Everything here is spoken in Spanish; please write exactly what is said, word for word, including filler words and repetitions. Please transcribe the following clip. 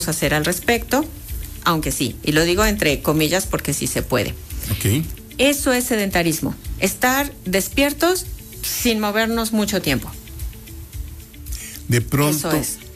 hacer al respecto, aunque sí, y lo digo entre comillas porque sí se puede. Ok. Eso es sedentarismo, estar despiertos sin movernos mucho tiempo. De pronto, Eso es.